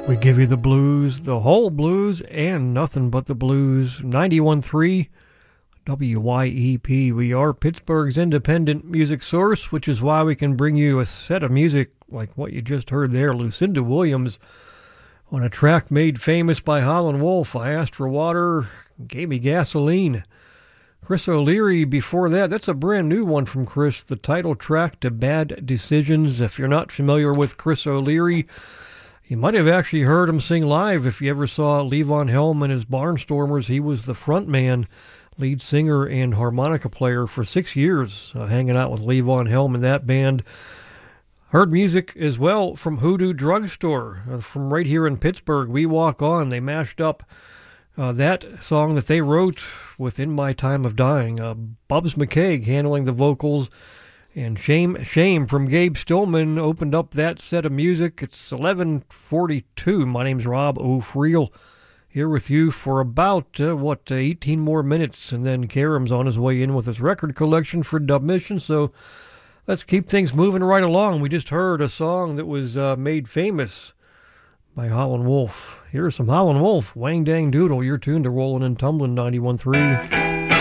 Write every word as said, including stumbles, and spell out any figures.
We give you the blues, the whole blues, and nothing but the blues. ninety-one point three W Y E P. We are Pittsburgh's independent music source, which is why we can bring you a set of music like what you just heard there, Lucinda Williams, on a track made famous by Howlin' Wolf. I Asked for Water, Gave Me Gasoline. Chris O'Leary before that. That's a brand new one from Chris, the title track to Bad Decisions. If you're not familiar with Chris O'Leary, you might have actually heard him sing live. If you ever saw Levon Helm and his Barnstormers, he was the front man, lead singer, and harmonica player for six years, uh, hanging out with Levon Helm in that band. Heard music as well from Hoodoo Drugstore, uh, from right here in Pittsburgh. We Walk On. They mashed up uh, that song that they wrote with In My Time of Dying. Uh, Bubs McKaig handling the vocals. And Shame Shame from Gabe Stillman opened up that set of music. It's eleven forty-two. My name's Rob O'Friel, here with you for about, uh, what, uh, eighteen more minutes. And then Karam's on his way in with his record collection for Dub Mission. So let's keep things moving right along. We just heard a song that was uh, made famous by Howlin' Wolf. Here's some Howlin' Wolf. Wang Dang Doodle. You're tuned to Rollin' and Tumblin' ninety-one point three.